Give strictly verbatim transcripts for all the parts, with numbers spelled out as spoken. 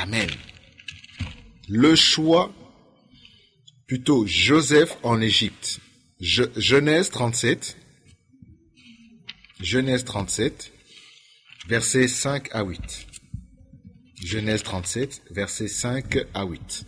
Amen. Le choix, plutôt Joseph en Égypte. Je, Genèse trente-sept, Genèse trente-sept, versets cinq à huit. Genèse trente-sept, versets cinq à huit.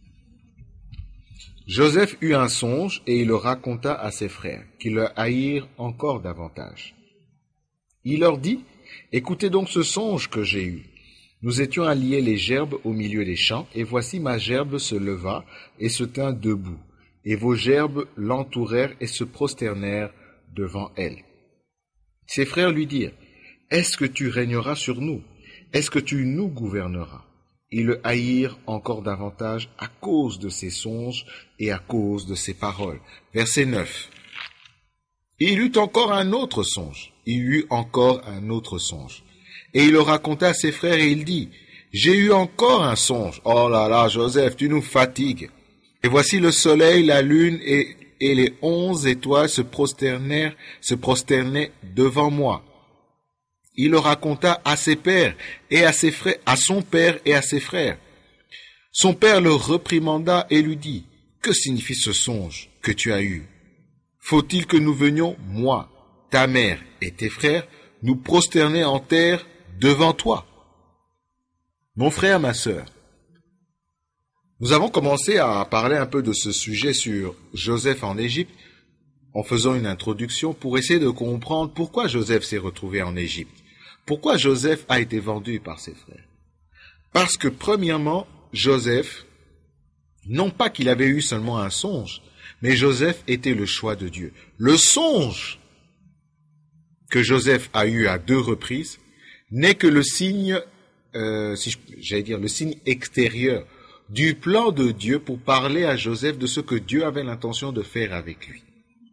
Joseph eut un songe et il le raconta à ses frères, qui le haïrent encore davantage. Il leur dit, « Écoutez donc ce songe que j'ai eu. Nous étions à lier les gerbes au milieu des champs, et voici ma gerbe se leva et se tint debout, et vos gerbes l'entourèrent et se prosternèrent devant elle. » Ses frères lui dirent, « Est-ce que tu régneras sur nous? Est-ce que tu nous gouverneras? » Ils le haïrent encore davantage à cause de ses songes et à cause de ses paroles. Verset neuf. Il eut encore un autre songe. Il eut encore un autre songe. Et il le raconta à ses frères et il dit, « J'ai eu encore un songe. Oh là là, Joseph, tu nous fatigues. Et voici le soleil, la lune et, et les onze étoiles se prosternèrent, se prosternaient devant moi. » Il le raconta à ses pères et à ses frères, à son père et à ses frères. Son père le réprimanda et lui dit, « Que signifie ce songe que tu as eu? Faut-il que nous venions, moi, ta mère et tes frères, nous prosterner en terre devant toi? » Mon frère, ma sœur, nous avons commencé à parler un peu de ce sujet sur Joseph en Égypte en faisant une introduction pour essayer de comprendre pourquoi Joseph s'est retrouvé en Égypte. Pourquoi Joseph a été vendu par ses frères? Parce que, premièrement, Joseph, non pas qu'il avait eu seulement un songe, mais Joseph était le choix de Dieu. Le songe que Joseph a eu à deux reprises n'est que le signe, euh, si j'allais dire, le signe extérieur du plan de Dieu pour parler à Joseph de ce que Dieu avait l'intention de faire avec lui.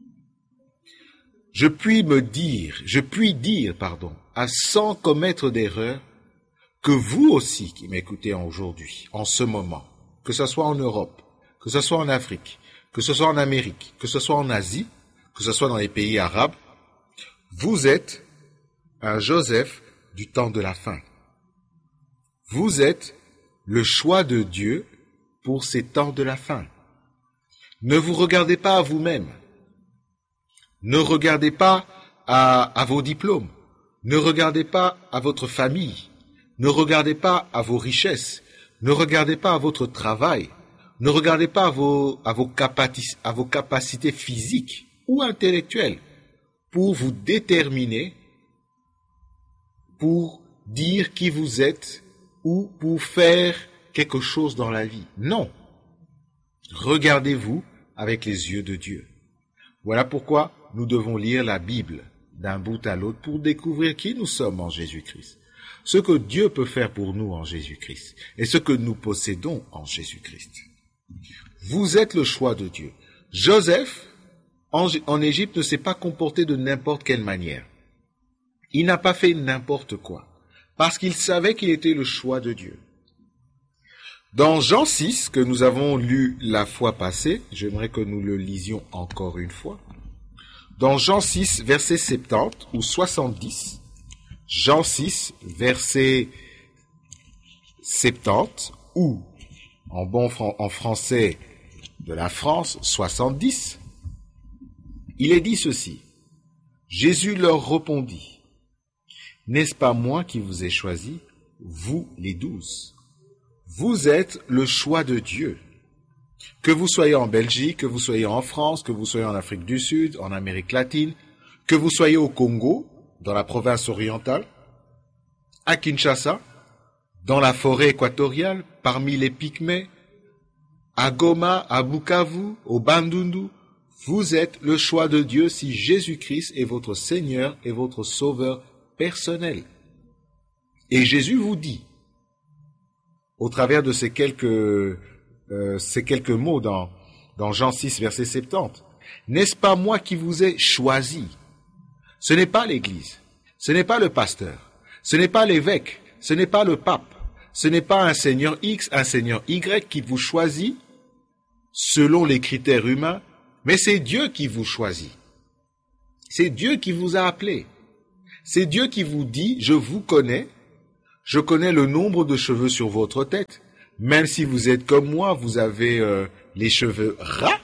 Je puis me dire, je puis dire, pardon, à sans commettre d'erreur, que vous aussi qui m'écoutez aujourd'hui, en ce moment, que ce soit en Europe, que ce soit en Afrique, que ce soit en Amérique, que ce soit en Asie, que ce soit dans les pays arabes, vous êtes un Joseph du temps de la fin. Vous êtes le choix de Dieu pour ces temps de la fin. Ne vous regardez pas à vous-même. Ne regardez pas à, à vos diplômes. Ne regardez pas à votre famille. Ne regardez pas à vos richesses. Ne regardez pas à votre travail. Ne regardez pas à vos, à vos, capaci- à vos capacités physiques ou intellectuelles pour vous déterminer, pour dire qui vous êtes ou pour faire quelque chose dans la vie. Non. Regardez-vous avec les yeux de Dieu. Voilà pourquoi nous devons lire la Bible d'un bout à l'autre pour découvrir qui nous sommes en Jésus-Christ, ce que Dieu peut faire pour nous en Jésus-Christ et ce que nous possédons en Jésus-Christ. Vous êtes le choix de Dieu. Joseph, en, en Égypte, ne s'est pas comporté de n'importe quelle manière. Il n'a pas fait n'importe quoi, parce qu'il savait qu'il était le choix de Dieu. Dans Jean six, que nous avons lu la fois passée, j'aimerais que nous le lisions encore une fois. Dans Jean six, verset soixante-dix ou soixante-dix, Jean six, verset soixante-dix, ou, en bon fran- en français de la France, soixante-dix, il est dit ceci. Jésus leur répondit, « N'est-ce pas moi qui vous ai choisi, vous les douze ? Vous êtes le choix de Dieu. Que vous soyez en Belgique, que vous soyez en France, que vous soyez en Afrique du Sud, en Amérique latine, que vous soyez au Congo, dans la province orientale, à Kinshasa, dans la forêt équatoriale, parmi les Pygmées, à Goma, à Bukavu, au Bandundu, vous êtes le choix de Dieu si Jésus-Christ est votre Seigneur et votre Sauveur personnel. Et Jésus vous dit, au travers de ces quelques, euh, ces quelques mots dans, dans Jean six, verset soixante-dix, « N'est-ce pas moi qui vous ai choisi ?» Ce n'est pas l'Église, ce n'est pas le pasteur, ce n'est pas l'évêque, ce n'est pas le pape, ce n'est pas un Seigneur X, un Seigneur Y qui vous choisit selon les critères humains, mais c'est Dieu qui vous choisit. C'est Dieu qui vous a appelé. C'est Dieu qui vous dit, je vous connais, Je connais le nombre de cheveux sur votre tête. Même si vous êtes comme moi, vous avez euh, les cheveux ras.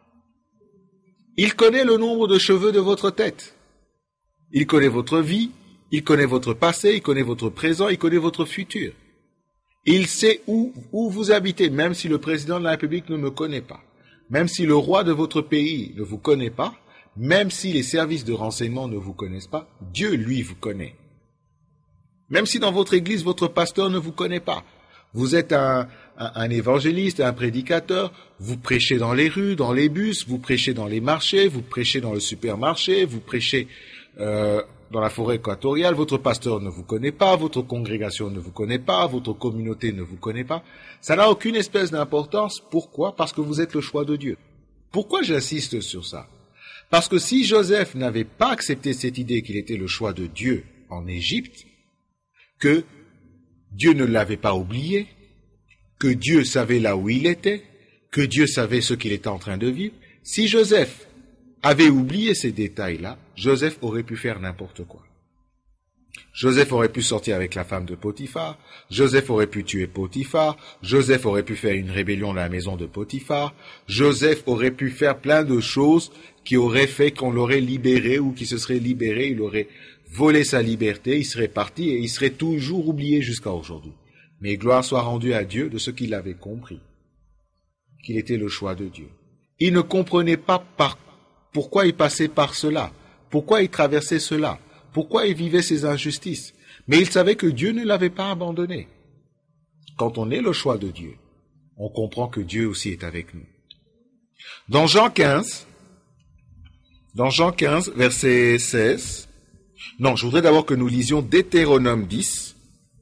Il connaît le nombre de cheveux de votre tête. Il connaît votre vie, il connaît votre passé, il connaît votre présent, il connaît votre futur. Il sait où, où vous habitez, même si le président de la République ne me connaît pas. Même si le roi de votre pays ne vous connaît pas, même si les services de renseignement ne vous connaissent pas, Dieu, lui, vous connaît. Même si dans votre église, votre pasteur ne vous connaît pas. Vous êtes un, un, un évangéliste, un prédicateur, vous prêchez dans les rues, dans les bus, vous prêchez dans les marchés, vous prêchez dans le supermarché, vous prêchez euh, dans la forêt équatoriale, votre pasteur ne vous connaît pas, votre congrégation ne vous connaît pas, votre communauté ne vous connaît pas. Ça n'a aucune espèce d'importance. Pourquoi? Parce que vous êtes le choix de Dieu. Pourquoi j'insiste sur ça? Parce que si Joseph n'avait pas accepté cette idée qu'il était le choix de Dieu en Égypte, que Dieu ne l'avait pas oublié, que Dieu savait là où il était, que Dieu savait ce qu'il était en train de vivre. Si Joseph avait oublié ces détails-là, Joseph aurait pu faire n'importe quoi. Joseph aurait pu sortir avec la femme de Potiphar, Joseph aurait pu tuer Potiphar, Joseph aurait pu faire une rébellion dans la maison de Potiphar, Joseph aurait pu faire plein de choses qui auraient fait qu'on l'aurait libéré ou qu'il se serait libéré, il aurait volé sa liberté, il serait parti et il serait toujours oublié jusqu'à aujourd'hui. Mais gloire soit rendue à Dieu de ce qu'il avait compris, qu'il était le choix de Dieu. Il ne comprenait pas par, pourquoi il passait par cela, pourquoi il traversait cela, pourquoi il vivait ces injustices. Mais il savait que Dieu ne l'avait pas abandonné. Quand on est le choix de Dieu, on comprend que Dieu aussi est avec nous. Dans Jean quinze, dans Jean quinze, verset seize, non, je voudrais d'abord que nous lisions Deutéronome dix,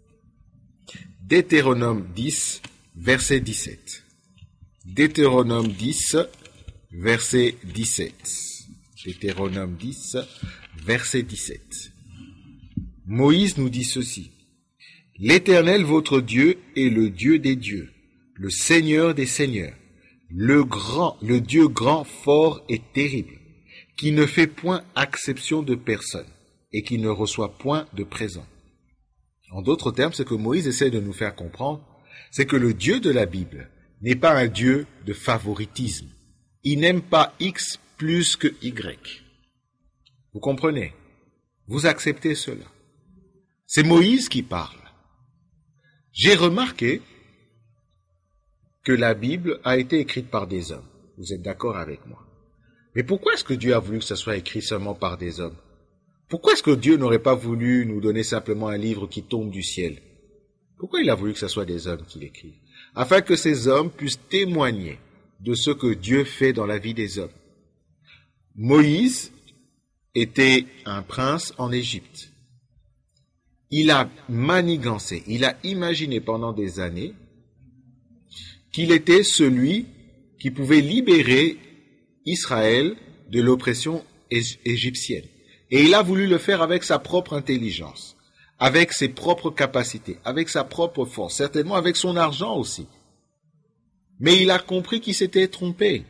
Deutéronome dix, verset dix-sept. Deutéronome dix, verset dix-sept. Deutéronome dix, verset dix-sept. Moïse nous dit ceci. L'Éternel, votre Dieu, est le Dieu des dieux, le Seigneur des seigneurs, le grand, le Dieu grand, fort et terrible, qui ne fait point exception de personne et qui ne reçoit point de présent. En d'autres termes, ce que Moïse essaie de nous faire comprendre, c'est que le Dieu de la Bible n'est pas un Dieu de favoritisme. Il n'aime pas X plus que Y. Vous comprenez? Vous acceptez cela. C'est Moïse qui parle. J'ai remarqué que la Bible a été écrite par des hommes. Vous êtes d'accord avec moi? Mais pourquoi est-ce que Dieu a voulu que ça soit écrit seulement par des hommes? Pourquoi est-ce que Dieu n'aurait pas voulu nous donner simplement un livre qui tombe du ciel? Pourquoi il a voulu que ce soit des hommes qui l'écrivent? Afin que ces hommes puissent témoigner de ce que Dieu fait dans la vie des hommes. Moïse était un prince en Égypte. Il a manigancé, il a imaginé pendant des années qu'il était celui qui pouvait libérer Israël de l'oppression égyptienne. Et il a voulu le faire avec sa propre intelligence, avec ses propres capacités, avec sa propre force, certainement avec son argent aussi. Mais il a compris qu'il s'était trompé.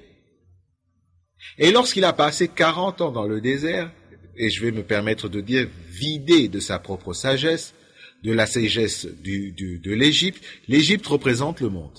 Et lorsqu'il a passé quarante ans dans le désert, et je vais me permettre de dire vidé de sa propre sagesse, de la sagesse du, du, de l'Égypte, l'Égypte représente le monde.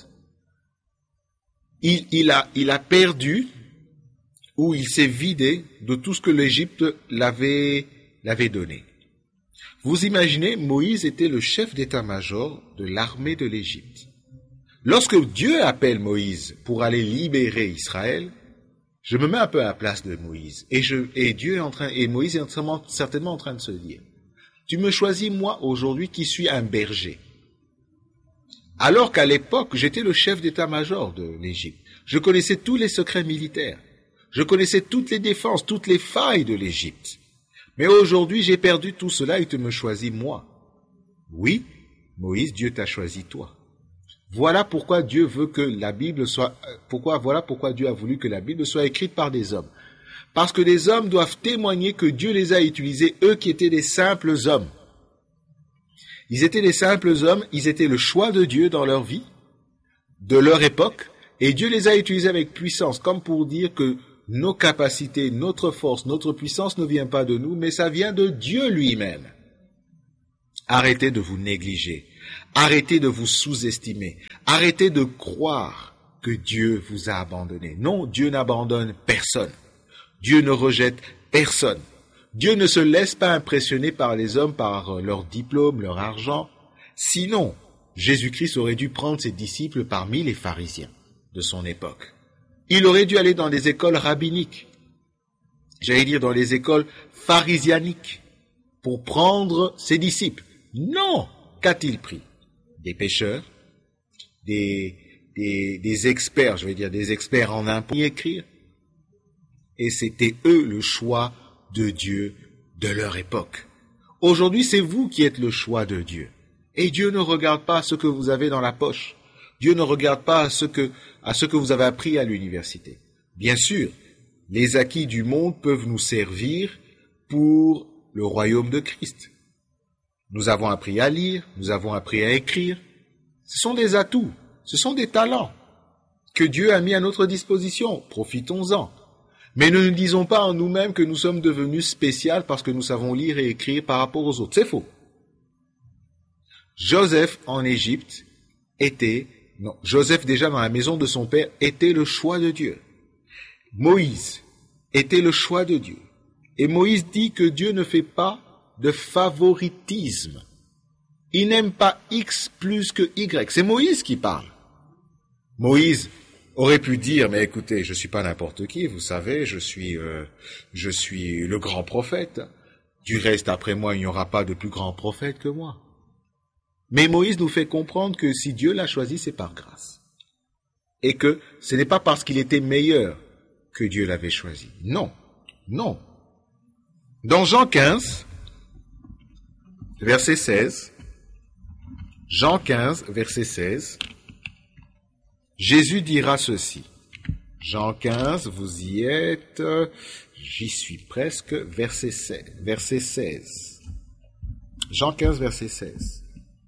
Il, il, a, il a perdu, ou il s'est vidé de tout ce que l'Égypte l'avait, l'avait donné. Vous imaginez, Moïse était le chef d'état-major de l'armée de l'Égypte. Lorsque Dieu appelle Moïse pour aller libérer Israël, je me mets un peu à la place de Moïse. Et, je, et Dieu est en train, et Moïse est certainement, certainement en train de se dire, tu me choisis moi aujourd'hui qui suis un berger. Alors qu'à l'époque, j'étais le chef d'état-major de l'Égypte. Je connaissais tous les secrets militaires. Je connaissais toutes les défenses, toutes les failles de l'Égypte. Mais aujourd'hui, j'ai perdu tout cela et tu me choisis moi. Oui, Moïse, Dieu t'a choisi toi. Voilà pourquoi Dieu veut que la Bible soit, pourquoi, voilà pourquoi Dieu a voulu que la Bible soit écrite par des hommes. Parce que les hommes doivent témoigner que Dieu les a utilisés, eux qui étaient des simples hommes. Ils étaient des simples hommes, ils étaient le choix de Dieu dans leur vie, de leur époque, et Dieu les a utilisés avec puissance, comme pour dire que nos capacités, notre force, notre puissance ne vient pas de nous, mais ça vient de Dieu lui-même. Arrêtez de vous négliger. Arrêtez de vous sous-estimer. Arrêtez de croire que Dieu vous a abandonné. Non, Dieu n'abandonne personne. Dieu ne rejette personne. Dieu ne se laisse pas impressionner par les hommes, par leur diplôme, leur argent. Sinon, Jésus-Christ aurait dû prendre ses disciples parmi les pharisiens de son époque. Il aurait dû aller dans des écoles rabbiniques, j'allais dire dans les écoles pharisianiques, pour prendre ses disciples. Non! Qu'a-t-il pris? Des pécheurs, des, des, des experts, je vais dire des experts en impôts, y écrire. Et c'était eux le choix de Dieu de leur époque. Aujourd'hui, c'est vous qui êtes le choix de Dieu. Et Dieu ne regarde pas ce que vous avez dans la poche. Dieu ne regarde pas à ce que, à ce que vous avez appris à l'université. Bien sûr, les acquis du monde peuvent nous servir pour le royaume de Christ. Nous avons appris à lire, nous avons appris à écrire. Ce sont des atouts, ce sont des talents que Dieu a mis à notre disposition. Profitons-en. Mais ne nous disons pas en nous-mêmes que nous sommes devenus spéciaux parce que nous savons lire et écrire par rapport aux autres. C'est faux. Joseph en Égypte était, non, Joseph déjà dans la maison de son père était le choix de Dieu. Moïse était le choix de Dieu. Et Moïse dit que Dieu ne fait pas de favoritisme. Il n'aime pas X plus que Y. C'est Moïse qui parle. Moïse aurait pu dire, mais écoutez, je suis pas n'importe qui, vous savez, je suis, euh, je suis le grand prophète. Du reste, après moi, il n'y aura pas de plus grand prophète que moi. Mais Moïse nous fait comprendre que si Dieu l'a choisi, c'est par grâce. Et que ce n'est pas parce qu'il était meilleur que Dieu l'avait choisi. Non, non. Dans Jean quinze, verset seize, Jean quinze, verset seize, Jésus dira ceci. Jean quinze, vous y êtes, j'y suis presque, verset seize. Verset seize. Jean quinze, verset seize.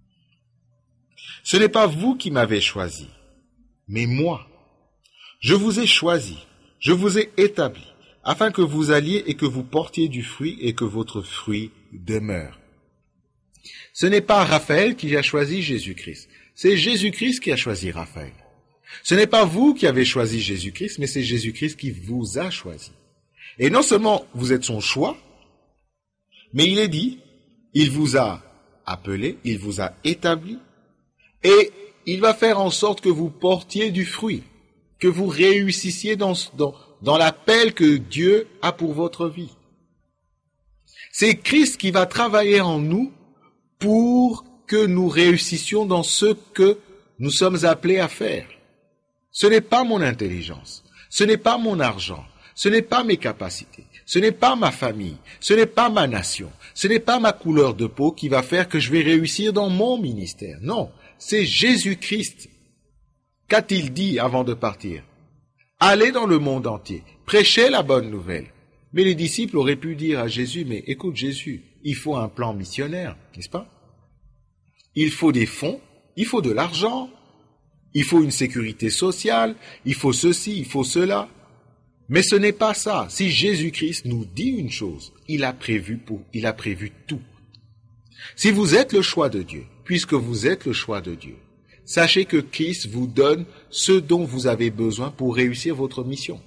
Ce n'est pas vous qui m'avez choisi, mais moi. Je vous ai choisi, je vous ai établi, afin que vous alliez et que vous portiez du fruit et que votre fruit demeure. Ce n'est pas Raphaël qui a choisi Jésus-Christ, c'est Jésus-Christ qui a choisi Raphaël. Ce n'est pas vous qui avez choisi Jésus-Christ, mais c'est Jésus-Christ qui vous a choisi. Et non seulement vous êtes son choix, mais il est dit, il vous a appelé, il vous a établi, et il va faire en sorte que vous portiez du fruit, que vous réussissiez dans, dans, dans l'appel que Dieu a pour votre vie. C'est Christ qui va travailler en nous pour que nous réussissions dans ce que nous sommes appelés à faire. Ce n'est pas mon intelligence, ce n'est pas mon argent, ce n'est pas mes capacités, ce n'est pas ma famille, ce n'est pas ma nation, ce n'est pas ma couleur de peau qui va faire que je vais réussir dans mon ministère. Non, c'est Jésus-Christ. Qu'a-t-il dit avant de partir? Allez dans le monde entier, prêchez la bonne nouvelle. Mais les disciples auraient pu dire à Jésus, mais écoute Jésus, il faut un plan missionnaire, n'est-ce pas? Il faut des fonds, il faut de l'argent. Il faut une sécurité sociale, il faut ceci, il faut cela. Mais ce n'est pas ça. Si Jésus-Christ nous dit une chose, il a prévu pour, il a prévu tout. Si vous êtes le choix de Dieu, puisque vous êtes le choix de Dieu, sachez que Christ vous donne ce dont vous avez besoin pour réussir votre mission.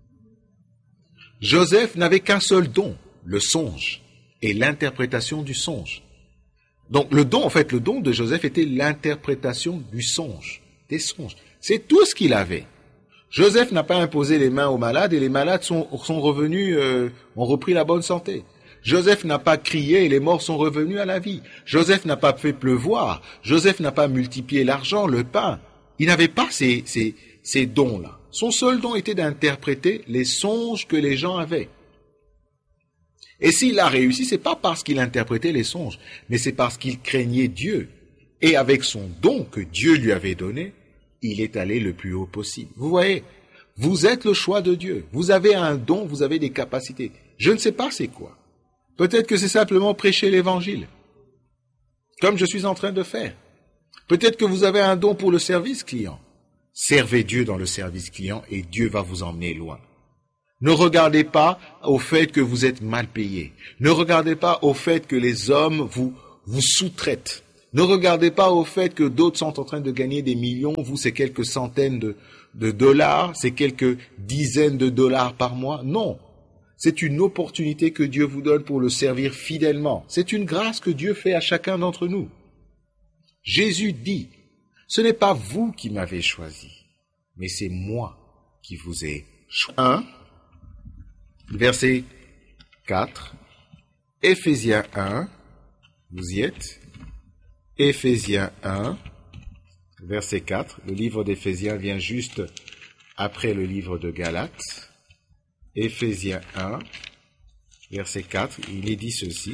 Joseph n'avait qu'un seul don, le songe et l'interprétation du songe. Donc le don, en fait, le don de Joseph était l'interprétation du songe. Des songes. C'est tout ce qu'il avait. Joseph n'a pas imposé les mains aux malades et les malades sont, sont revenus, euh, ont repris la bonne santé. Joseph n'a pas crié et les morts sont revenus à la vie. Joseph n'a pas fait pleuvoir. Joseph n'a pas multiplié l'argent, le pain. Il n'avait pas ces, ces, ces dons-là. Son seul don était d'interpréter les songes que les gens avaient. Et s'il a réussi, c'est pas parce qu'il interprétait les songes, mais c'est parce qu'il craignait Dieu. Et avec son don que Dieu lui avait donné, il est allé le plus haut possible. Vous voyez, vous êtes le choix de Dieu. Vous avez un don, vous avez des capacités. Je ne sais pas c'est quoi. Peut-être que c'est simplement prêcher l'évangile, comme je suis en train de faire. Peut-être que vous avez un don pour le service client. Servez Dieu dans le service client et Dieu va vous emmener loin. Ne regardez pas au fait que vous êtes mal payé. Ne regardez pas au fait que les hommes vous, vous sous-traite. Ne regardez pas au fait que d'autres sont en train de gagner des millions, vous c'est quelques centaines de, de dollars, c'est quelques dizaines de dollars par mois. Non, c'est une opportunité que Dieu vous donne pour le servir fidèlement. C'est une grâce que Dieu fait à chacun d'entre nous. Jésus dit, ce n'est pas vous qui m'avez choisi, mais c'est moi qui vous ai choisi. un, verset quatre, Éphésiens un, vous y êtes, Éphésiens un, verset quatre, le livre d'Éphésiens vient juste après le livre de Galates. Éphésiens un, verset quatre, il est dit ceci.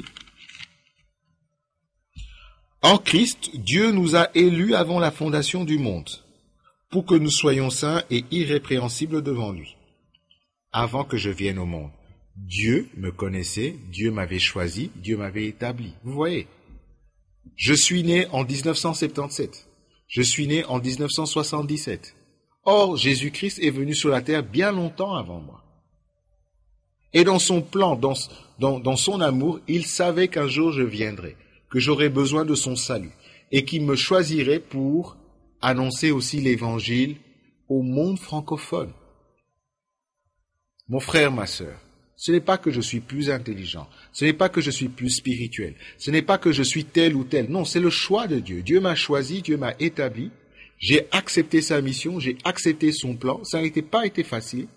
En Christ, Dieu nous a élus avant la fondation du monde, pour que nous soyons saints et irrépréhensibles devant lui, avant que je vienne au monde. Dieu me connaissait, Dieu m'avait choisi, Dieu m'avait établi. Vous voyez, je suis né en dix-neuf cent soixante-dix-sept, je suis né en dix-neuf cent soixante-dix-sept. Or, Jésus-Christ est venu sur la terre bien longtemps avant moi. Et dans son plan, dans, dans, dans son amour, il savait qu'un jour je viendrais, que j'aurais besoin de son salut, et qu'il me choisirait pour annoncer aussi l'évangile au monde francophone. Mon frère, ma sœur, ce n'est pas que je suis plus intelligent, ce n'est pas que je suis plus spirituel, ce n'est pas que je suis tel ou tel, non, c'est le choix de Dieu. Dieu m'a choisi, Dieu m'a établi, j'ai accepté sa mission, j'ai accepté son plan, ça n'a pas été facile,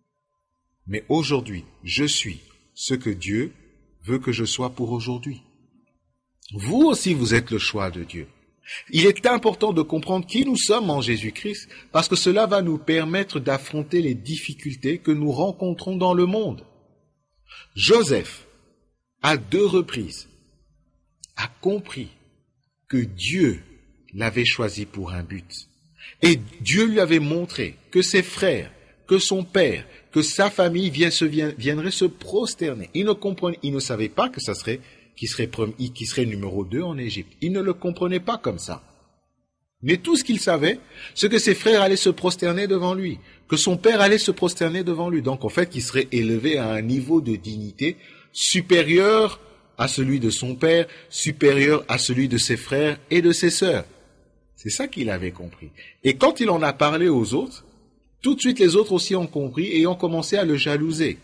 mais aujourd'hui, je suis ce que Dieu veut que je sois pour aujourd'hui. Vous aussi, vous êtes le choix de Dieu. Il est important de comprendre qui nous sommes en Jésus-Christ, parce que cela va nous permettre d'affronter les difficultés que nous rencontrons dans le monde. Joseph, à deux reprises, a compris que Dieu l'avait choisi pour un but. Et Dieu lui avait montré que ses frères, que son père, que sa famille vient, se, vient, viendrait se prosterner. Il ne comprenait, il ne savait pas que ça serait, qu'il serait, qu'il serait numéro deux en Égypte. Il ne le comprenait pas comme ça. Mais tout ce qu'il savait, c'est que ses frères allaient se prosterner devant lui, que son père allait se prosterner devant lui. Donc en fait, il serait élevé à un niveau de dignité supérieur à celui de son père, supérieur à celui de ses frères et de ses sœurs. C'est ça qu'il avait compris. Et quand il en a parlé aux autres, tout de suite les autres aussi ont compris et ont commencé à le jalouser.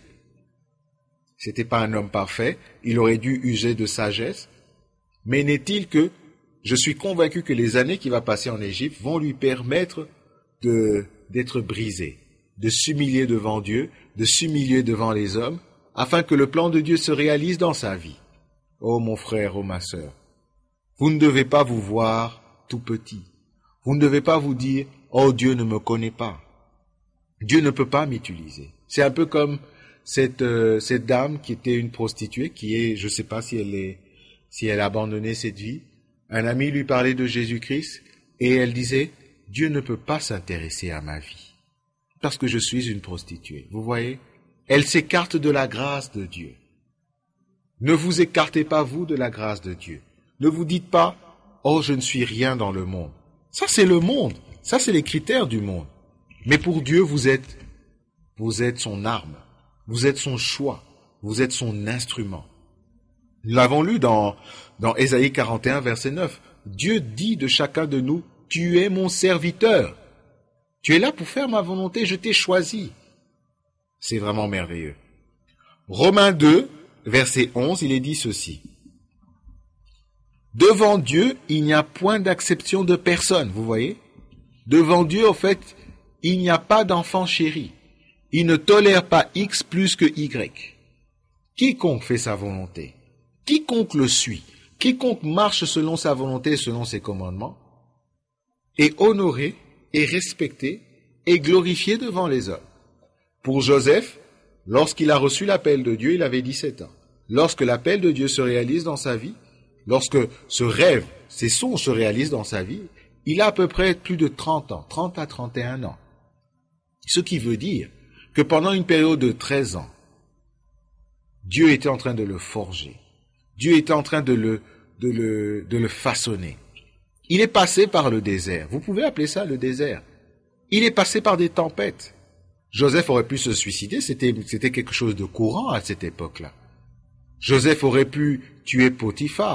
C'était pas un homme parfait, il aurait dû user de sagesse, mais n'est-il que je suis convaincu que les années qu'il va passer en Égypte vont lui permettre de, d'être brisé, de s'humilier devant Dieu, de s'humilier devant les hommes, afin que le plan de Dieu se réalise dans sa vie. Oh mon frère, oh ma sœur, vous ne devez pas vous voir tout petit. Vous ne devez pas vous dire, oh Dieu ne me connaît pas. Dieu ne peut pas m'utiliser. C'est un peu comme cette, euh, cette dame qui était une prostituée, qui est, je ne sais pas si elle est, si elle a abandonné cette vie. Un ami lui parlait de Jésus-Christ et elle disait, Dieu ne peut pas s'intéresser à ma vie parce que je suis une prostituée. Vous voyez? Elle s'écarte de la grâce de Dieu. Ne vous écartez pas, vous, de la grâce de Dieu. Ne vous dites pas, oh, je ne suis rien dans le monde. Ça, c'est le monde. Ça, c'est les critères du monde. Mais pour Dieu, vous êtes, vous êtes son arme. Vous êtes son choix. Vous êtes son instrument. Nous l'avons lu dans, dans Ésaïe quarante et un, verset neuf. Dieu dit de chacun de nous, tu es mon serviteur. Tu es là pour faire ma volonté, je t'ai choisi. C'est vraiment merveilleux. Romains deux, verset onze, il est dit ceci. Devant Dieu, il n'y a point d'acception de personne, vous voyez? Devant Dieu, en fait, il n'y a pas d'enfant chéri. Il ne tolère pas X plus que Y. Quiconque fait sa volonté, quiconque le suit, quiconque marche selon sa volonté et selon ses commandements, est honoré, est respecté, et glorifié devant les hommes. Pour Joseph, lorsqu'il a reçu l'appel de Dieu, il avait dix-sept ans. Lorsque l'appel de Dieu se réalise dans sa vie, lorsque ce rêve, ces songes se réalisent dans sa vie, il a à peu près plus de trente ans, trente à trente et un ans. Ce qui veut dire que pendant une période de treize ans, Dieu était en train de le forger. Dieu était en train de le, de le, de le façonner. Il est passé par le désert. Vous pouvez appeler ça le désert. Il est passé par des tempêtes. Joseph aurait pu se suicider, c'était, c'était quelque chose de courant à cette époque-là. Joseph aurait pu tuer Potiphar.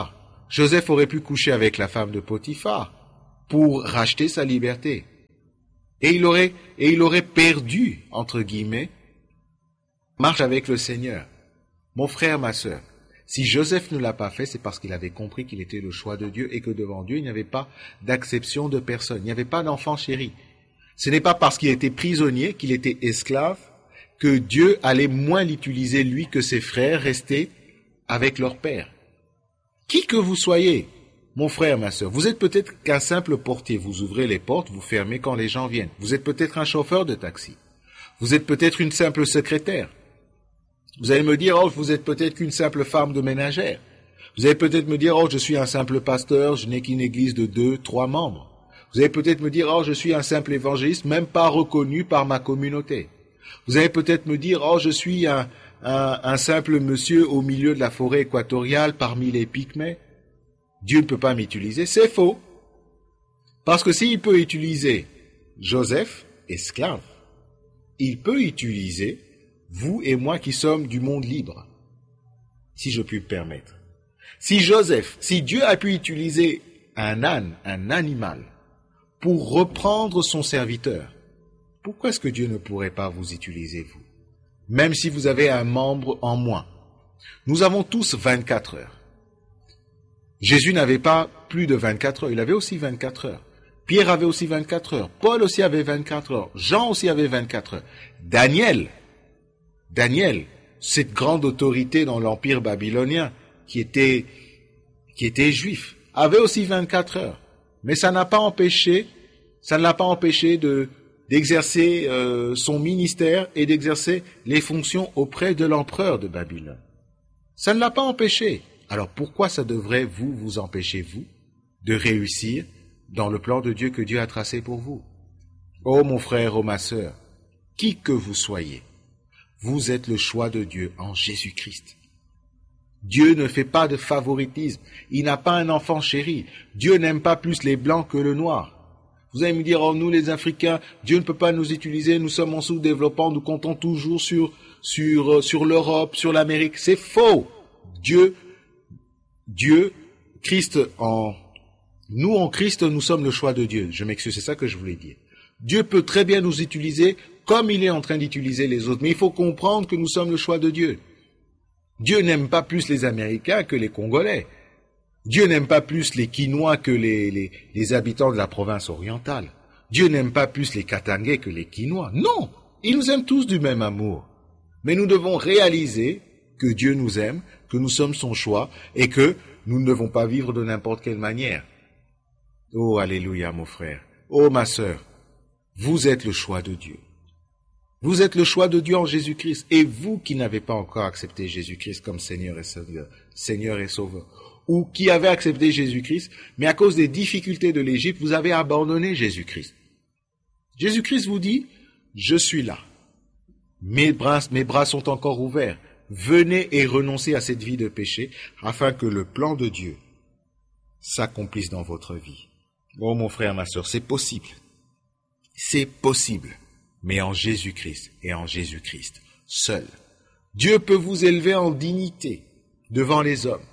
Joseph aurait pu coucher avec la femme de Potiphar pour racheter sa liberté. Et il aurait, et il aurait perdu, entre guillemets, marche avec le Seigneur. Mon frère, ma sœur, si Joseph ne l'a pas fait, c'est parce qu'il avait compris qu'il était le choix de Dieu et que devant Dieu, il n'y avait pas d'acception de personne. Il n'y avait pas d'enfant chéri. Ce n'est pas parce qu'il était prisonnier, qu'il était esclave, que Dieu allait moins l'utiliser lui que ses frères restés avec leur père. Qui que vous soyez, mon frère, ma sœur, vous êtes peut-être qu'un simple portier. Vous ouvrez les portes, vous fermez quand les gens viennent. Vous êtes peut-être un chauffeur de taxi. Vous êtes peut-être une simple secrétaire. Vous allez me dire, oh, vous êtes peut-être qu'une simple femme de ménagère. Vous allez peut-être me dire, oh, je suis un simple pasteur, je n'ai qu'une église de deux, trois membres. Vous allez peut-être me dire, oh, je suis un simple évangéliste, même pas reconnu par ma communauté. Vous allez peut-être me dire, oh, je suis un, un, un simple monsieur au milieu de la forêt équatoriale parmi les Pygmées. Dieu ne peut pas m'utiliser. C'est faux. Parce que s'il peut utiliser Joseph, esclave, il peut utiliser vous et moi qui sommes du monde libre, si je puis me permettre. Si Joseph, si Dieu a pu utiliser un âne, un animal, pour reprendre son serviteur, pourquoi est-ce que Dieu ne pourrait pas vous utiliser, vous? Même si vous avez un membre en moins. Nous avons tous vingt-quatre heures. Jésus n'avait pas plus de vingt-quatre heures, il avait aussi vingt-quatre heures. Pierre avait aussi vingt-quatre heures. Paul aussi avait vingt-quatre heures. Jean aussi avait vingt-quatre heures. Daniel, Daniel, cette grande autorité dans l'empire babylonien, qui était, qui était juif, avait aussi vingt-quatre heures. Mais ça n'a pas empêché, ça ne l'a pas empêché de, d'exercer euh, son ministère et d'exercer les fonctions auprès de l'empereur de Babylone. Ça ne l'a pas empêché. Alors pourquoi ça devrait vous, vous empêcher, vous, de réussir dans le plan de Dieu que Dieu a tracé pour vous? Oh mon frère, oh ma sœur, qui que vous soyez, vous êtes le choix de Dieu en Jésus-Christ. Dieu ne fait pas de favoritisme. Il n'a pas un enfant chéri. Dieu n'aime pas plus les blancs que le noir. Vous allez me dire, oh, nous les Africains, Dieu ne peut pas nous utiliser, nous sommes en sous-développement, nous comptons toujours sur, sur, sur l'Europe, sur l'Amérique. C'est faux. Dieu, Dieu, Christ en, nous en Christ, nous sommes le choix de Dieu. Je m'excuse, c'est ça que je voulais dire. Dieu peut très bien nous utiliser comme il est en train d'utiliser les autres, mais il faut comprendre que nous sommes le choix de Dieu. Dieu n'aime pas plus les Américains que les Congolais. Dieu n'aime pas plus les Quinois que les, les, les habitants de la province orientale. Dieu n'aime pas plus les Katangais que les Quinois. Non, il nous aime tous du même amour. Mais nous devons réaliser que Dieu nous aime, que nous sommes son choix et que nous ne devons pas vivre de n'importe quelle manière. Oh, alléluia, mon frère. Oh, ma sœur, vous êtes le choix de Dieu. Vous êtes le choix de Dieu en Jésus-Christ. Et vous qui n'avez pas encore accepté Jésus-Christ comme Seigneur et Sauveur, Seigneur et Sauveur, ou qui avez accepté Jésus-Christ, mais à cause des difficultés de l'Égypte, vous avez abandonné Jésus-Christ. Jésus-Christ vous dit, je suis là. Mes bras, mes bras sont encore ouverts. Venez et renoncez à cette vie de péché, afin que le plan de Dieu s'accomplisse dans votre vie. Oh mon frère, ma sœur, c'est possible. C'est possible. Mais en Jésus-Christ et en Jésus-Christ seul. Dieu peut vous élever en dignité devant les hommes.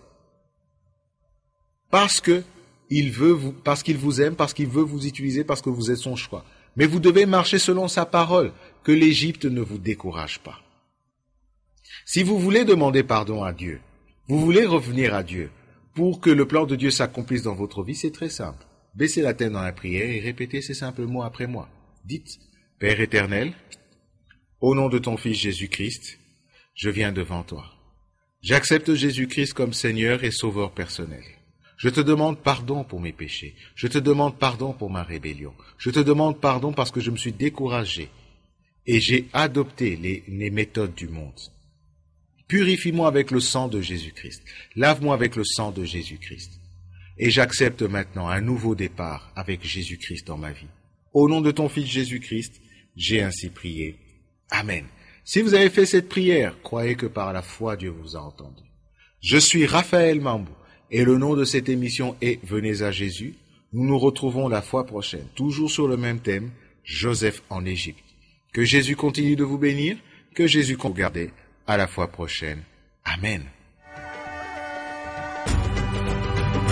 Parce que il veut vous, parce qu'il vous aime, parce qu'il veut vous utiliser, parce que vous êtes son choix. Mais vous devez marcher selon sa parole, que l'Égypte ne vous décourage pas. Si vous voulez demander pardon à Dieu, vous voulez revenir à Dieu, pour que le plan de Dieu s'accomplisse dans votre vie, c'est très simple. Baissez la tête dans la prière et répétez ces simples mots après moi. Dites, Père éternel, au nom de ton Fils Jésus-Christ, je viens devant toi. J'accepte Jésus-Christ comme Seigneur et Sauveur personnel. Je te demande pardon pour mes péchés. Je te demande pardon pour ma rébellion. Je te demande pardon parce que je me suis découragé et j'ai adopté les, les méthodes du monde. Purifie-moi avec le sang de Jésus-Christ. Lave-moi avec le sang de Jésus-Christ. Et j'accepte maintenant un nouveau départ avec Jésus-Christ dans ma vie. Au nom de ton Fils Jésus-Christ, j'ai ainsi prié. Amen. Si vous avez fait cette prière, croyez que par la foi, Dieu vous a entendu. Je suis Raphaël Mambou et le nom de cette émission est Venez à Jésus. Nous nous retrouvons la fois prochaine, toujours sur le même thème, Joseph en Égypte. Que Jésus continue de vous bénir, que Jésus continue de vous garder. À la fois prochaine. Amen.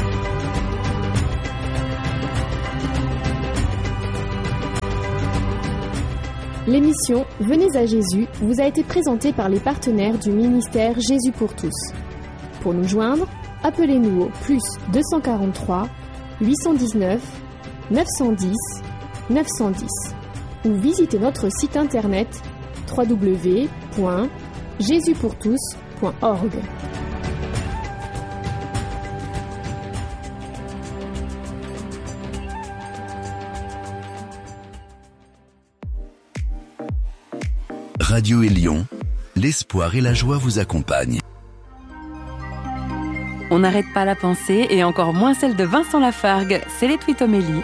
L'émission Venez à Jésus vous a été présentée par les partenaires du ministère Jésus pour tous. Pour nous joindre, appelez-nous au plus deux cent quarante-trois huit cent dix-neuf neuf cent dix neuf cent dix ou visitez notre site internet w w w point jésus pour tous point org. Radio Élion, l'espoir et la joie vous accompagnent. On n'arrête pas la pensée et encore moins celle de Vincent Lafargue, c'est les Twitomélie.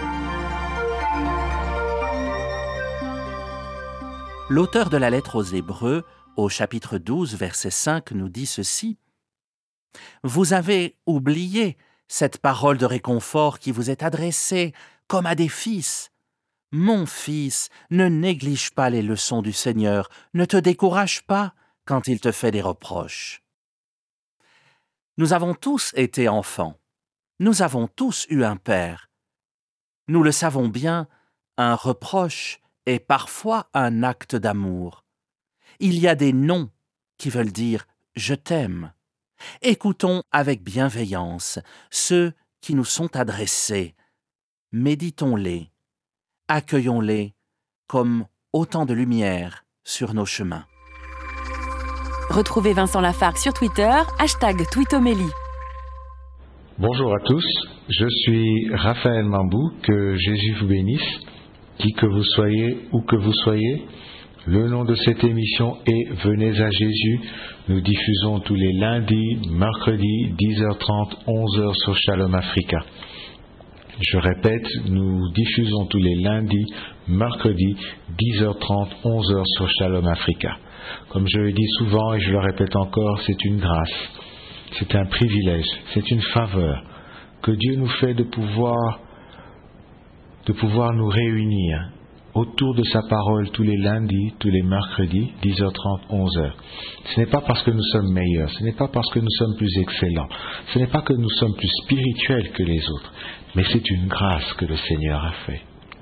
L'auteur de la lettre aux Hébreux, au chapitre douze, verset cinq, nous dit ceci. « Vous avez oublié cette parole de réconfort qui vous est adressée comme à des fils. Mon fils, ne néglige pas les leçons du Seigneur, ne te décourage pas quand il te fait des reproches. » Nous avons tous été enfants. Nous avons tous eu un père. Nous le savons bien, un reproche est parfois un acte d'amour. Il y a des noms qui veulent dire « je t'aime ». Écoutons avec bienveillance ceux qui nous sont adressés. Méditons-les. Accueillons-les comme autant de lumière sur nos chemins. Retrouvez Vincent Lafargue sur Twitter, hashtag Twitomélie. Bonjour à tous, je suis Raphaël Mambou, que Jésus vous bénisse, qui que vous soyez, où que vous soyez. Le nom de cette émission est Venez à Jésus. Nous diffusons tous les lundis, mercredis, dix heures trente, onze heures sur Shalom Africa. Je répète, nous diffusons tous les lundis, mercredis, dix heures trente, onze heures sur Shalom Africa. Comme je le dis souvent et je le répète encore, c'est une grâce, c'est un privilège, c'est une faveur que Dieu nous fait de pouvoir, de pouvoir nous réunir autour de sa parole tous les lundis, tous les mercredis, dix heures trente, onze heures. Ce n'est pas parce que nous sommes meilleurs, ce n'est pas parce que nous sommes plus excellents, ce n'est pas que nous sommes plus spirituels que les autres, mais c'est une grâce que le Seigneur a fait.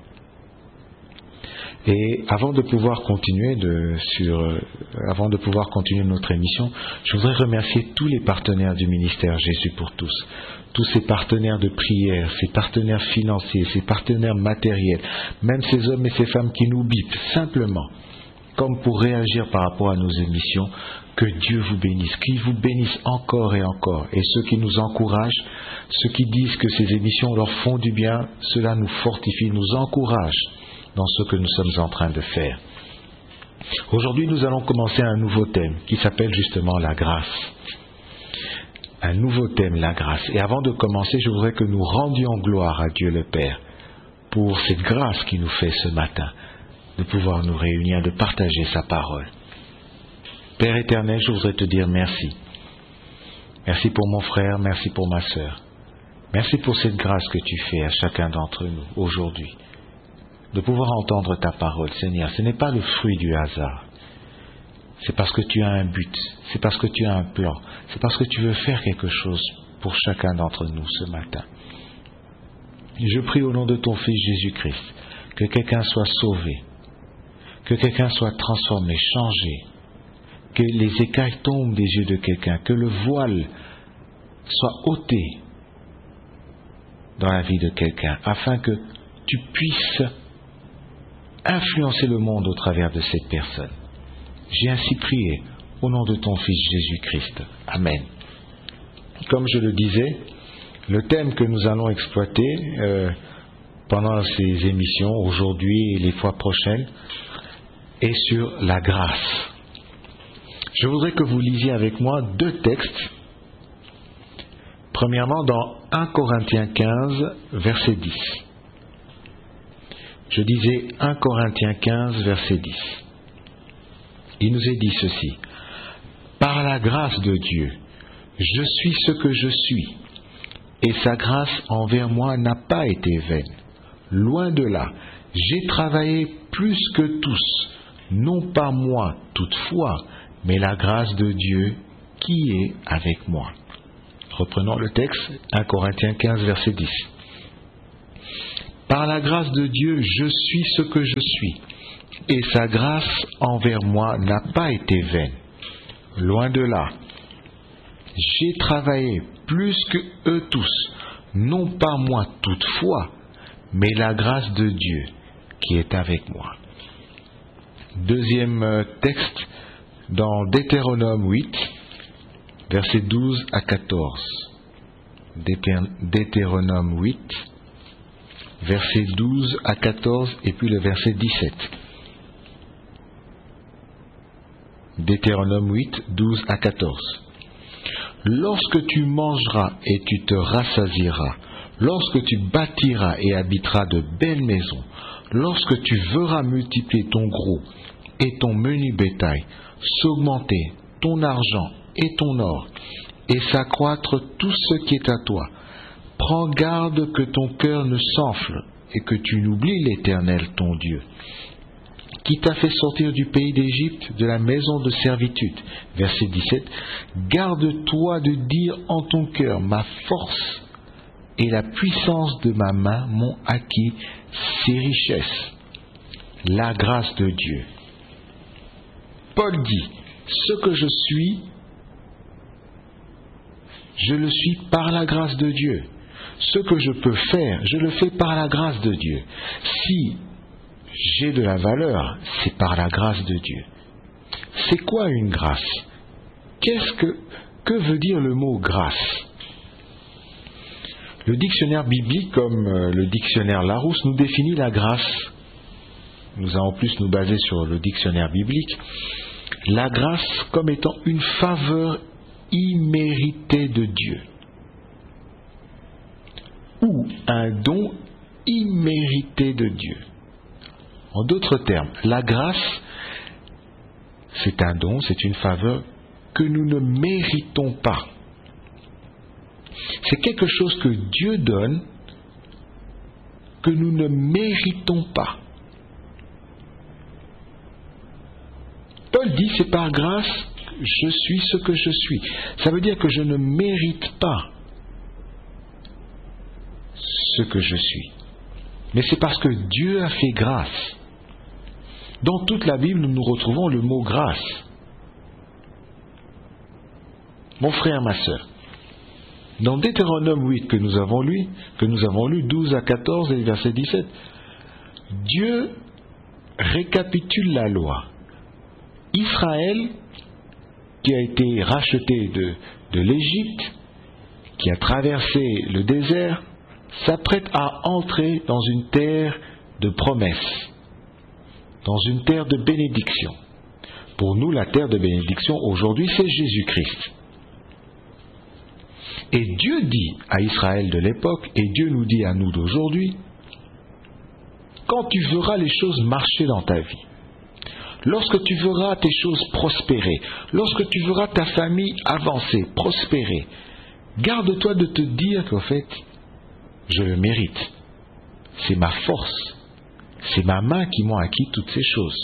Et avant de pouvoir continuer de, sur, euh, avant de pouvoir continuer notre émission, je voudrais remercier tous les partenaires du ministère Jésus pour tous, tous ces partenaires de prière, ces partenaires financiers, ces partenaires matériels, même ces hommes et ces femmes qui nous bipent simplement, comme pour réagir par rapport à nos émissions. Que Dieu vous bénisse, qu'il vous bénisse encore et encore. Et ceux qui nous encouragent, ceux qui disent que ces émissions leur font du bien, cela nous fortifie, nous encourage dans ce que nous sommes en train de faire. Aujourd'hui, nous allons commencer un nouveau thème qui s'appelle justement la grâce. Un nouveau thème, la grâce. Et avant de commencer, je voudrais que nous rendions gloire à Dieu le Père pour cette grâce qu'il nous fait ce matin, de pouvoir nous réunir, de partager sa parole. Père éternel, je voudrais te dire merci. Merci pour mon frère, merci pour ma sœur. Merci pour cette grâce que tu fais à chacun d'entre nous aujourd'hui. De pouvoir entendre ta parole, Seigneur, ce n'est pas le fruit du hasard. C'est parce que tu as un but, c'est parce que tu as un plan, c'est parce que tu veux faire quelque chose pour chacun d'entre nous ce matin. Je prie au nom de ton Fils Jésus-Christ, que quelqu'un soit sauvé, que quelqu'un soit transformé, changé, que les écailles tombent des yeux de quelqu'un, que le voile soit ôté dans la vie de quelqu'un, afin que tu puisses influencer le monde au travers de cette personne. J'ai ainsi prié au nom de ton Fils Jésus-Christ. Amen. Comme je le disais, le thème que nous allons exploiter euh, pendant ces émissions, aujourd'hui et les fois prochaines, est sur la grâce. Je voudrais que vous lisiez avec moi deux textes. Premièrement, dans un Corinthiens quinze, verset dix. Je disais un Corinthiens quinze, verset dix. Il nous est dit ceci. Par la grâce de Dieu, je suis ce que je suis, et sa grâce envers moi n'a pas été vaine. Loin de là, j'ai travaillé plus que tous, non pas moi toutefois, mais la grâce de Dieu qui est avec moi. Reprenons le texte, un Corinthiens quinze, verset dix. Par la grâce de Dieu, je suis ce que je suis, et sa grâce envers moi n'a pas été vaine. Loin de là. J'ai travaillé plus que eux tous, non pas moi toutefois, mais la grâce de Dieu qui est avec moi. Deuxième texte dans Deutéronome huit, versets douze à quatorze. Deutéronome huit, versets douze à quatorze et puis le verset dix-sept. Deutéronome huit, douze à quatorze. Lorsque tu mangeras et tu te rassasieras, lorsque tu bâtiras et habiteras de belles maisons, lorsque tu verras multiplier ton gros et ton menu bétail, s'augmenter ton argent et ton or, et s'accroître tout ce qui est à toi, prends garde que ton cœur ne s'enfle et que tu n'oublies l'Éternel ton Dieu, qui t'a fait sortir du pays d'Égypte, de la maison de servitude. Verset dix-sept. Garde-toi de dire en ton cœur, ma force et la puissance de ma main m'ont acquis ces richesses. La grâce de Dieu. Paul dit, ce que je suis, je le suis par la grâce de Dieu. Ce que je peux faire, je le fais par la grâce de Dieu. Si j'ai de la valeur, c'est par la grâce de Dieu. C'est quoi une grâce? Qu'est-ce que, que veut dire le mot grâce? Le dictionnaire biblique, comme le dictionnaire Larousse, nous définit la grâce. Nous allons plus nous baser sur le dictionnaire biblique. La grâce comme étant une faveur imméritée de Dieu. Ou un don immérité de Dieu. En d'autres termes, la grâce, c'est un don, c'est une faveur que nous ne méritons pas. C'est quelque chose que Dieu donne, que nous ne méritons pas. Paul dit, c'est par grâce que je suis ce que je suis. Ça veut dire que je ne mérite pas ce que je suis. Mais c'est parce que Dieu a fait grâce. Dans toute la Bible, nous retrouvons le mot grâce. Mon frère, ma sœur, dans Deutéronome huit que nous avons lu, que nous avons lu douze à quatorze et verset dix-sept, Dieu récapitule la loi. Israël, qui a été racheté de, de l'Égypte, qui a traversé le désert, s'apprête à entrer dans une terre de promesse, dans une terre de bénédiction. Pour nous, la terre de bénédiction aujourd'hui, c'est Jésus-Christ. Et Dieu dit à Israël de l'époque, et Dieu nous dit à nous d'aujourd'hui, quand tu verras les choses marcher dans ta vie, lorsque tu verras tes choses prospérer, lorsque tu verras ta famille avancer, prospérer, garde-toi de te dire qu'en fait, je le mérite. C'est ma force. C'est ma main qui m'a acquis toutes ces choses.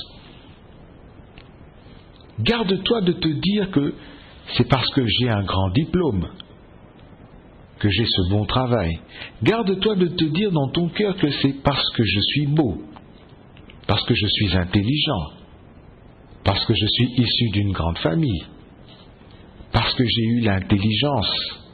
Garde-toi de te dire que c'est parce que j'ai un grand diplôme, que j'ai ce bon travail. Garde-toi de te dire dans ton cœur que c'est parce que je suis beau, parce que je suis intelligent, parce que je suis issu d'une grande famille, parce que j'ai eu l'intelligence,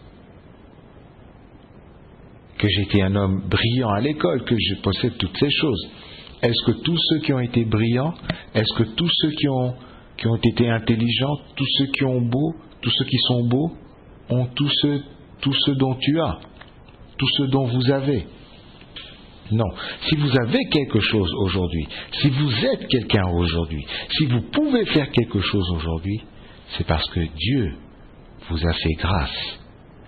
que j'étais un homme brillant à l'école, que je possède toutes ces choses. Est-ce que tous ceux qui ont été brillants, est-ce que tous ceux qui ont, qui ont été intelligents, tous ceux qui ont beau, tous ceux qui sont beaux, ont tout ce, tout ce dont tu as, tout ce dont vous avez? Non. Si vous avez quelque chose aujourd'hui, si vous êtes quelqu'un aujourd'hui, si vous pouvez faire quelque chose aujourd'hui, c'est parce que Dieu vous a fait grâce.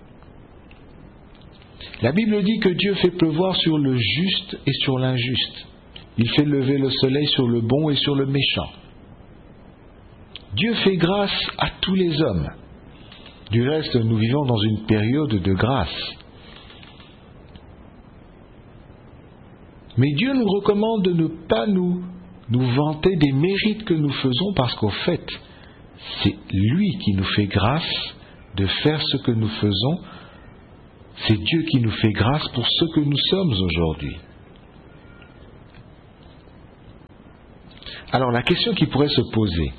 La Bible dit que Dieu fait pleuvoir sur le juste et sur l'injuste. Il fait lever le soleil sur le bon et sur le méchant. Dieu fait grâce à tous les hommes. Du reste, nous vivons dans une période de grâce. Mais Dieu nous recommande de ne pas nous, nous vanter des mérites que nous faisons, parce qu'au fait, c'est lui qui nous fait grâce de faire ce que nous faisons. C'est Dieu qui nous fait grâce pour ce que nous sommes aujourd'hui. Alors la question qui pourrait se poser,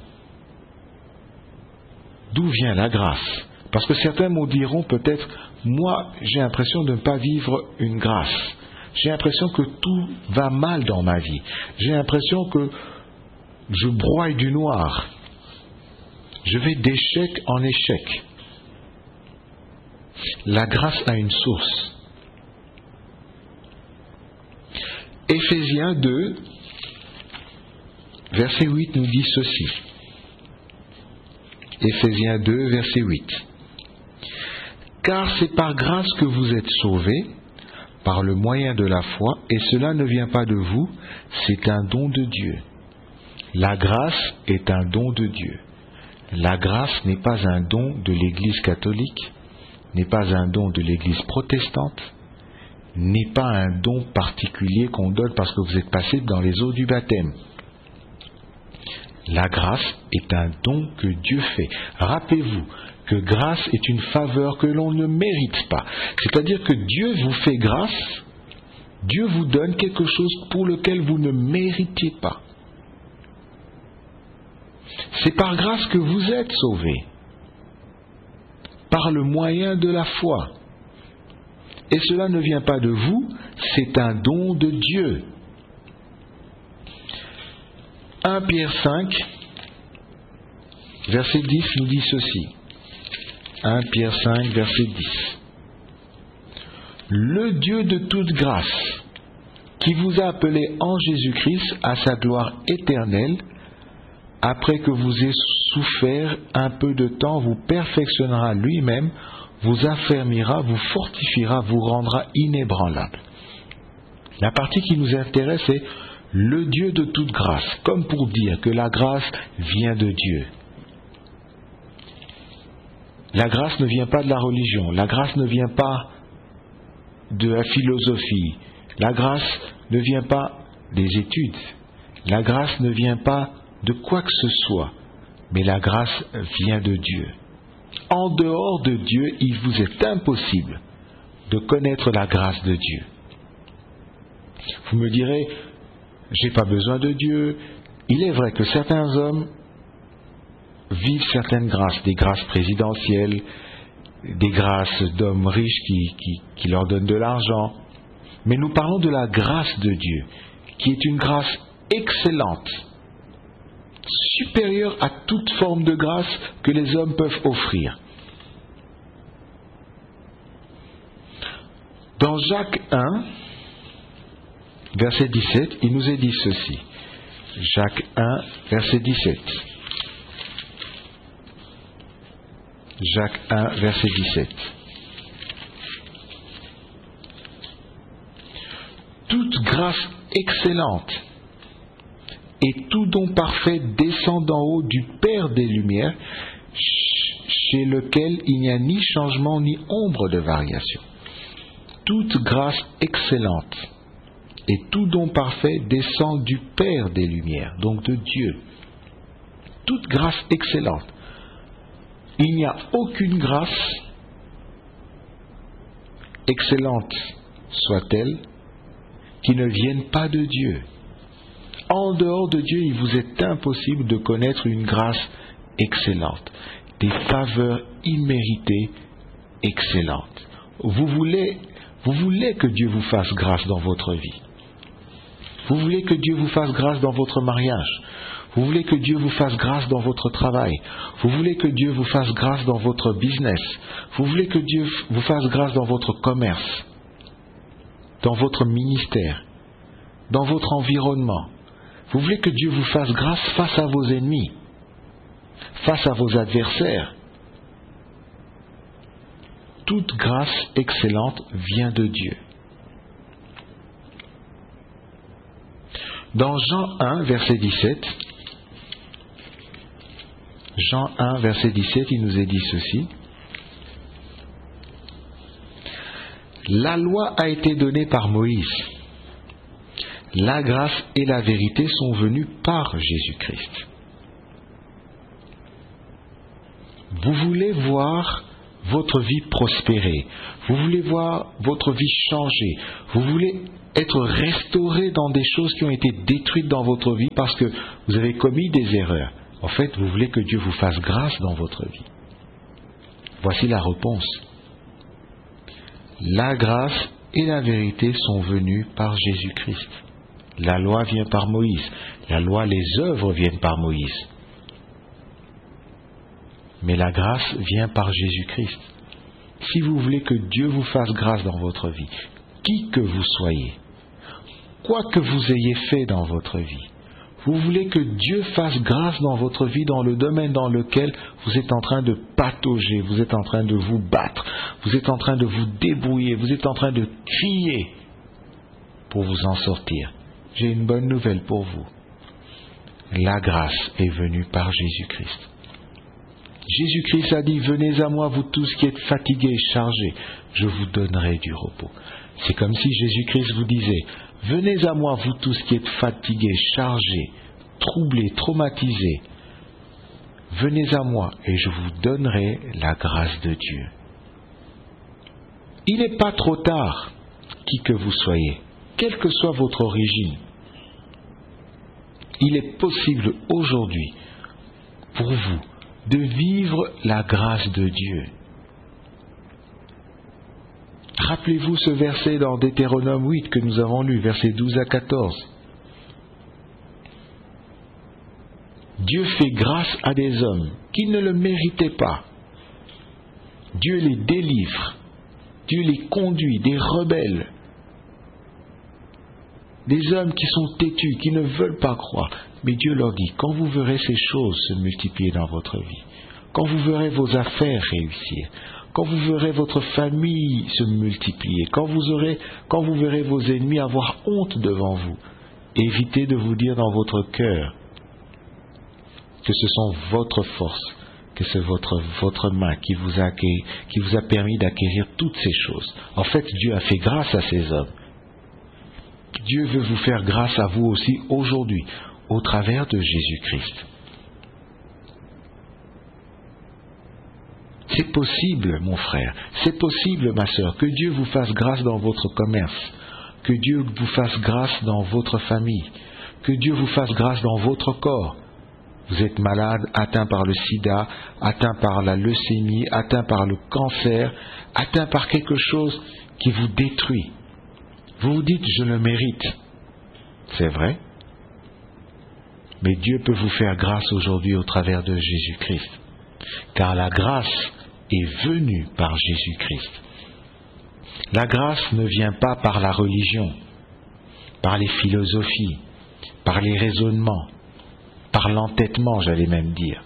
d'où vient la grâce? Parce que certains me diront peut-être, moi j'ai l'impression de ne pas vivre une grâce. J'ai l'impression que tout va mal dans ma vie. J'ai l'impression que je broie du noir. Je vais d'échec en échec. La grâce a une source. Éphésiens deux, verset huit nous dit ceci. Éphésiens deux, verset huit. Car c'est par grâce que vous êtes sauvés, par le moyen de la foi, et cela ne vient pas de vous, c'est un don de Dieu. La grâce est un don de Dieu. La grâce n'est pas un don de l'Église catholique, n'est pas un don de l'Église protestante, n'est pas un don particulier qu'on donne parce que vous êtes passé dans les eaux du baptême. La grâce est un don que Dieu fait. Rappelez-vous que grâce est une faveur que l'on ne mérite pas. C'est-à-dire que Dieu vous fait grâce, Dieu vous donne quelque chose pour lequel vous ne méritez pas. C'est par grâce que vous êtes sauvés, par le moyen de la foi. Et cela ne vient pas de vous, c'est un don de Dieu. un Pierre cinq, verset dix nous dit ceci. un Pierre cinq, verset dix. Le Dieu de toute grâce, qui vous a appelé en Jésus-Christ à sa gloire éternelle, après que vous ayez souffert un peu de temps, vous perfectionnera lui-même, vous affermira, vous fortifiera, vous rendra inébranlable. La partie qui nous intéresse est le Dieu de toute grâce, comme pour dire que la grâce vient de Dieu. La grâce ne vient pas de la religion, la grâce ne vient pas de la philosophie, la grâce ne vient pas des études, la grâce ne vient pas de quoi que ce soit, mais la grâce vient de Dieu. En dehors de Dieu, il vous est impossible de connaître la grâce de Dieu. Vous me direz, j'ai pas besoin de Dieu. Il est vrai que certains hommes vivent certaines grâces, des grâces présidentielles, des grâces d'hommes riches qui, qui, qui leur donnent de l'argent. Mais nous parlons de la grâce de Dieu, qui est une grâce excellente, supérieure à toute forme de grâce que les hommes peuvent offrir. Dans Jacques un, verset dix-sept, il nous est dit ceci. Jacques un, verset dix-sept. Jacques un, verset dix-sept. Toute grâce excellente et tout don parfait descend d'en haut du Père des Lumières, chez lequel il n'y a ni changement ni ombre de variation. Toute grâce excellente et tout don parfait descend du Père des Lumières, donc de Dieu. Toute grâce excellente. Il n'y a aucune grâce, excellente soit-elle, qui ne vienne pas de Dieu. En dehors de Dieu, il vous est impossible de connaître une grâce excellente, des faveurs imméritées excellentes. Vous voulez, vous voulez que Dieu vous fasse grâce dans votre vie. Vous voulez que Dieu vous fasse grâce dans votre mariage. Vous voulez que Dieu vous fasse grâce dans votre travail. Vous voulez que Dieu vous fasse grâce dans votre business. Vous voulez que Dieu vous fasse grâce dans votre commerce, dans votre ministère, dans votre environnement. Vous voulez que Dieu vous fasse grâce face à vos ennemis, face à vos adversaires. Toute grâce excellente vient de Dieu. Dans Jean un, verset dix-sept, Jean un, verset dix-sept, il nous est dit ceci. La loi a été donnée par Moïse. La grâce et la vérité sont venues par Jésus-Christ. Vous voulez voir votre vie prospérer, vous voulez voir votre vie changer, vous voulez être restauré dans des choses qui ont été détruites dans votre vie parce que vous avez commis des erreurs. En fait, vous voulez que Dieu vous fasse grâce dans votre vie. Voici la réponse. La grâce et la vérité sont venues par Jésus-Christ. La loi vient par Moïse. La loi, les œuvres viennent par Moïse. Mais la grâce vient par Jésus-Christ. Si vous voulez que Dieu vous fasse grâce dans votre vie, qui que vous soyez, quoi que vous ayez fait dans votre vie, vous voulez que Dieu fasse grâce dans votre vie, dans le domaine dans lequel vous êtes en train de patauger, vous êtes en train de vous battre, vous êtes en train de vous débrouiller, vous êtes en train de crier pour vous en sortir. J'ai une bonne nouvelle pour vous. La grâce est venue par Jésus-Christ. Jésus-Christ a dit, venez à moi vous tous qui êtes fatigués et chargés, je vous donnerai du repos. C'est comme si Jésus-Christ vous disait, venez à moi vous tous qui êtes fatigués, chargés, troublés, traumatisés. Venez à moi et je vous donnerai la grâce de Dieu. Il n'est pas trop tard, qui que vous soyez, quelle que soit votre origine. Il est possible aujourd'hui pour vous de vivre la grâce de Dieu. Rappelez-vous ce verset dans Deutéronome huit que nous avons lu, versets douze à quatorze. Dieu fait grâce à des hommes qui ne le méritaient pas. Dieu les délivre. Dieu les conduit, des rebelles. Des hommes qui sont têtus, qui ne veulent pas croire. Mais Dieu leur dit, quand vous verrez ces choses se multiplier dans votre vie, quand vous verrez vos affaires réussir, quand vous verrez votre famille se multiplier, quand vous, aurez, quand vous verrez vos ennemis avoir honte devant vous, évitez de vous dire dans votre cœur que ce sont votre force, que c'est votre, votre main qui vous, a, qui vous a permis d'acquérir toutes ces choses. En fait, Dieu a fait grâce à ces hommes. Dieu veut vous faire grâce à vous aussi aujourd'hui, au travers de Jésus-Christ. C'est possible, mon frère, c'est possible, ma sœur, que Dieu vous fasse grâce dans votre commerce, que Dieu vous fasse grâce dans votre famille, que Dieu vous fasse grâce dans votre corps. Vous êtes malade, atteint par le sida, atteint par la leucémie, atteint par le cancer, atteint par quelque chose qui vous détruit. Vous vous dites, je le mérite. C'est vrai. Mais Dieu peut vous faire grâce aujourd'hui au travers de Jésus-Christ. Car la grâce est venue par Jésus-Christ. La grâce ne vient pas par la religion, par les philosophies, par les raisonnements, par l'entêtement, j'allais même dire,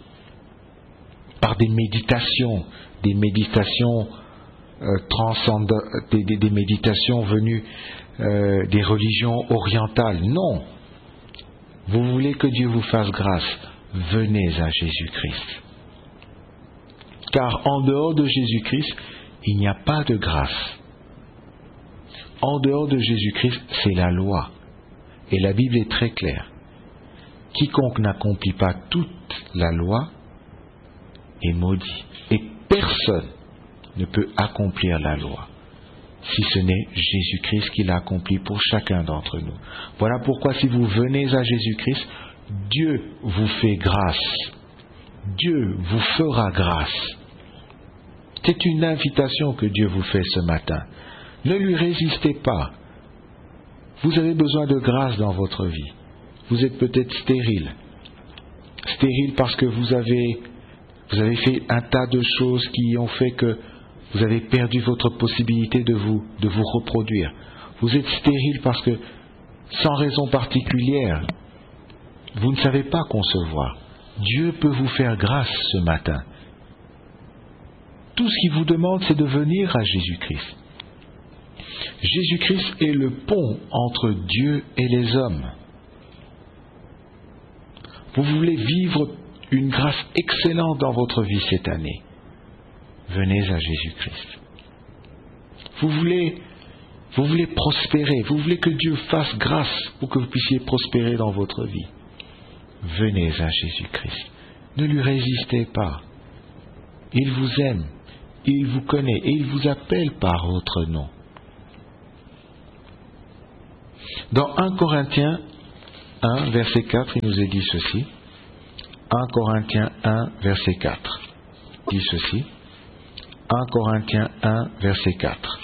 par des méditations, des méditations euh, transcendantes, des, des, des méditations venues euh, des religions orientales. Non. Vous voulez que Dieu vous fasse grâce, venez à Jésus-Christ. Car en dehors de Jésus-Christ, il n'y a pas de grâce. En dehors de Jésus-Christ, c'est la loi. Et la Bible est très claire. Quiconque n'accomplit pas toute la loi est maudit. Et personne ne peut accomplir la loi, si ce n'est Jésus-Christ qui l'a accompli pour chacun d'entre nous. Voilà pourquoi si vous venez à Jésus-Christ, Dieu vous fait grâce. Dieu vous fera grâce. C'est une invitation que Dieu vous fait ce matin. Ne lui résistez pas. Vous avez besoin de grâce dans votre vie. Vous êtes peut-être stérile. Stérile parce que vous avez, vous avez fait un tas de choses qui ont fait que vous avez perdu votre possibilité de vous, de vous reproduire. Vous êtes stérile parce que, sans raison particulière, vous ne savez pas concevoir. Dieu peut vous faire grâce ce matin. Tout ce qu'il vous demande, c'est de venir à Jésus-Christ. Jésus-Christ est le pont entre Dieu et les hommes. Vous voulez vivre une grâce excellente dans votre vie cette année. Venez à Jésus-Christ. Vous voulez, vous voulez prospérer, vous voulez que Dieu fasse grâce pour que vous puissiez prospérer dans votre vie. Venez à Jésus-Christ. Ne lui résistez pas. Il vous aime, il vous connaît et il vous appelle par votre nom. Dans un Corinthiens un, verset quatre, il nous est dit ceci. un Corinthiens un, verset quatre. Il dit ceci. un Corinthiens un, verset quatre.